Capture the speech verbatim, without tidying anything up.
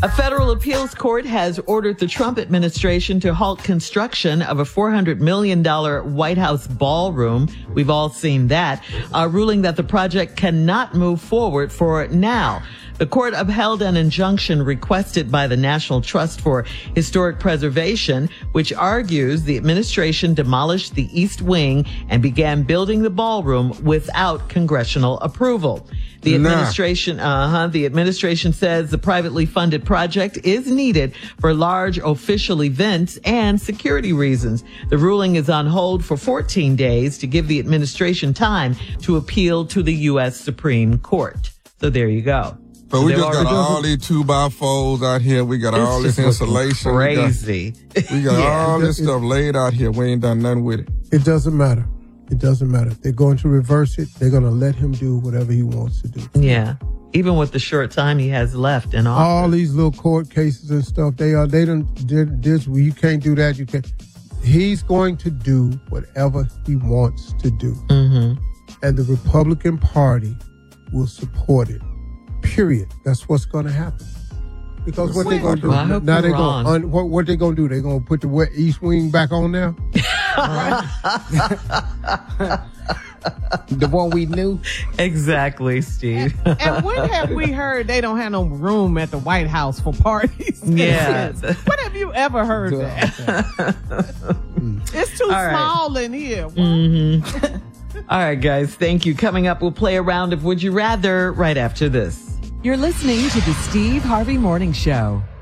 A federal appeals court has ordered the Trump administration to halt construction of a four hundred million dollars White House ballroom. We've all seen that, uh, ruling that the project cannot move forward for now. The court upheld an injunction requested by the National Trust for Historic Preservation, which argues the administration demolished the East Wing and began building the ballroom without congressional approval. The administration, nah. uh-huh, the administration says the privately funded project is needed for large official events and security reasons. The ruling is on hold for fourteen days to give the administration time to appeal to the U S Supreme Court. So there you go. So we just got all these two by fours out here. We got all this insulation. Crazy. We got, we got yeah, all this it, stuff laid out here. We ain't done nothing with it. It doesn't matter. It doesn't matter. They're going to reverse it. They're going to let him do whatever he wants to do. Yeah. Even with the short time he has left in office. All these little court cases and stuff, they are, they don't, this, you can't do that. You can't. He's going to do whatever he wants to do. Mm-hmm. And the Republican Party will support it. Period. That's what's going to happen. Because what they're going to do well, now, they're going un, what, what they going to do? They're going to put the East Wing back on now. The one we knew. Exactly, Steve. And, and when have we heard they don't have no room at the White House for parties? Yeah. When have you ever heard that? It's too All small right. in here. Mm-hmm. All right, guys. Thank you. Coming up, we'll play a round of Would You Rather right after this. You're listening to the Steve Harvey Morning Show.